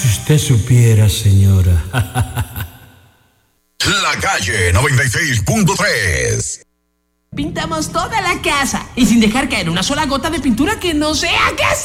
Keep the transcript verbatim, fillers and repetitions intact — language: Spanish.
Si usted supiera, señora. La Calle noventa y seis punto tres. Pintamos toda la casa y sin dejar caer una sola gota de pintura que no sea. ¿Qué es